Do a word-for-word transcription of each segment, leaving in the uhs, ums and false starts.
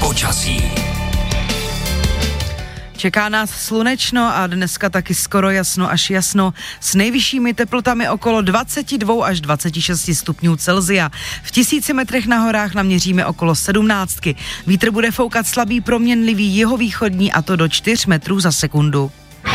Počasí. Čeká nás slunečno a dneska taky skoro jasno až jasno s nejvyššími teplotami okolo dvacet dva až dvacet šest stupňů Celsia. V tisíci metrech na horách naměříme okolo sedmnáctky. Vítr bude foukat slabý proměnlivý jihovýchodní a to do čtyř metrů za sekundu.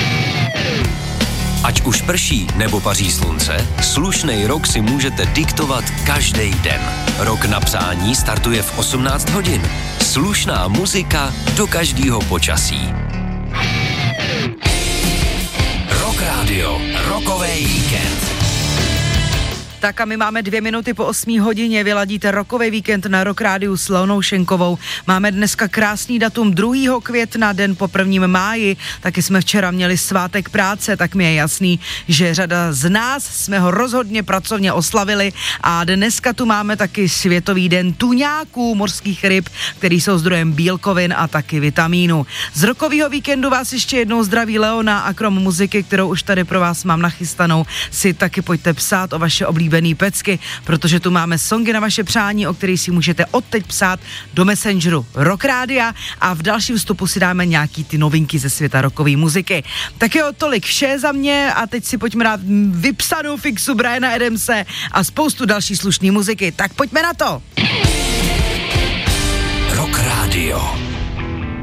Ať už prší nebo paří slunce, slušnej rok si můžete diktovat každý den. Rok na psání startuje v osmnáct hodin. Slušná muzika do každého počasí. Rock Radio, rokový víkend. Tak a my máme dvě minuty po osmé hodině, vyladíte rokový víkend na Rock Rádiu s Leonou Šenkovou. Máme dneska krásný datum druhého května, den po prvním máji, taky jsme včera měli svátek práce, tak mi je jasný, že řada z nás jsme ho rozhodně pracovně oslavili a dneska tu máme taky světový den tuňáků, mořských ryb, který jsou zdrojem bílkovin a taky vitamínu. Z rokového víkendu vás ještě jednou zdraví Leona a krom muziky, kterou už tady pro vás mám nachystanou, si taky pojďte psát o vaše oblíbené pecky, protože tu máme songy na vaše přání, o kterých si můžete odteď psát do Messengeru Rock Rádia a v dalším vstupu si dáme nějaký ty novinky ze světa rockové muziky. Tak jo, tolik vše za mě a teď si pojďme dát vypsanou fixu Briana Adamse a spoustu další slušné muziky. Tak pojďme na to! Rock Radio.